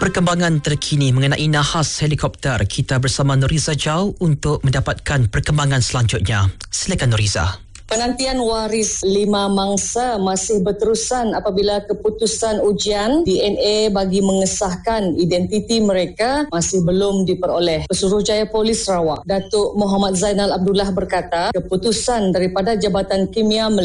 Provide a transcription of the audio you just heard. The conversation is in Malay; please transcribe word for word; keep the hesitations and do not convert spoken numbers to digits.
Perkembangan terkini mengenai nahas helikopter, kita bersama Nuriza Jau untuk mendapatkan perkembangan selanjutnya. Silakan Nuriza. Penantian waris lima mangsa masih berterusan apabila keputusan ujian D N A bagi mengesahkan identiti mereka masih belum diperoleh. Pesuruhjaya Polis Sarawak, Datuk Muhammad Zainal Abdullah berkata, keputusan daripada Jabatan Kimia Malaysia